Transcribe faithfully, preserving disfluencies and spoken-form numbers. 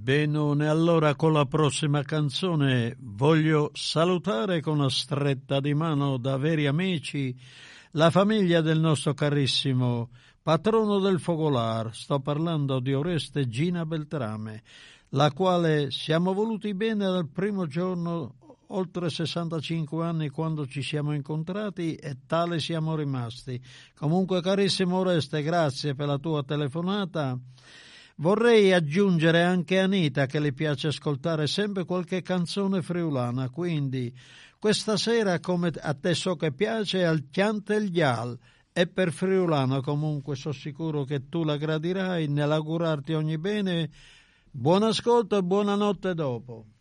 Benone, allora con la prossima canzone voglio salutare con una stretta di mano da veri amici la famiglia del nostro carissimo patrono del Fogolar. Sto parlando di Oreste Gina Beltrame, la quale siamo voluti bene dal primo giorno, oltre sessantacinque anni quando ci siamo incontrati, e tale siamo rimasti. Comunque, carissimo Oreste, grazie per la tua telefonata. Vorrei aggiungere anche Anita, che le piace ascoltare sempre qualche canzone friulana, quindi questa sera, come a te so che piace, al Chiantelgial, e per friulano comunque sono sicuro che tu la gradirai. Nell'augurarti ogni bene, buon ascolto e buonanotte dopo.